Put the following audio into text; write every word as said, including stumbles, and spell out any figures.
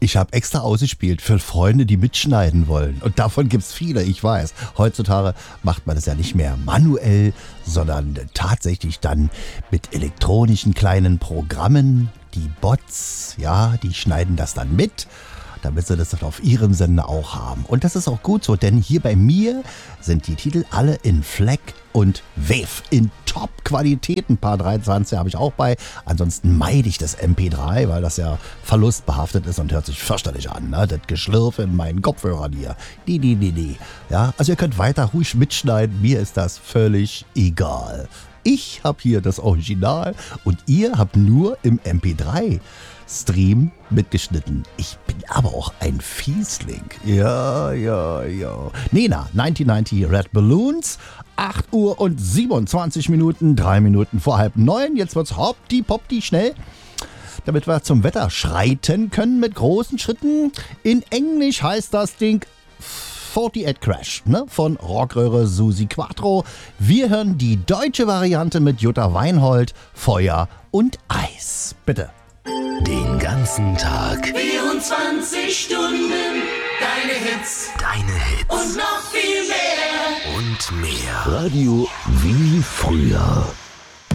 Ich habe extra ausgespielt für Freunde, die mitschneiden wollen. Und davon gibt's viele, ich weiß. Heutzutage macht man das ja nicht mehr manuell, sondern tatsächlich dann mit elektronischen kleinen Programmen. Die Bots, ja, die schneiden das dann mit, damit sie das dann auf ihrem Sender auch haben. Und das ist auch gut so, denn hier bei mir sind die Titel alle in FLAC und WAV in Top-Qualität. Ein paar dreiundzwanzig habe ich auch bei. Ansonsten meide ich das M P drei, weil das ja verlustbehaftet ist und hört sich fürchterlich an. Ne? Das Geschlürfe in meinen Kopfhörern hier. Die, die, die, die. Ja, also ihr könnt weiter ruhig mitschneiden. Mir ist das völlig egal. Ich habe hier das Original und ihr habt nur im M P drei Stream mitgeschnitten. Ich bin aber auch ein Fiesling. Ja, ja, ja. Nena, neunzehnhundertneunzig Red Balloons. acht Uhr und siebenundzwanzig Minuten, drei Minuten vor halb neun. Jetzt wird's hoppdi poppdi schnell, damit wir zum Wetter schreiten können mit großen Schritten. In Englisch heißt das Ding achtundvierzig Crash, ne, von Rockröhre Susi Quattro. Wir hören die deutsche Variante mit Jutta Weinhold, Feuer und Eis. Bitte. Den ganzen Tag. vierundzwanzig Stunden. Deine Hits. Deine Hits. Und noch viel mehr. Und mehr. Radio wie früher.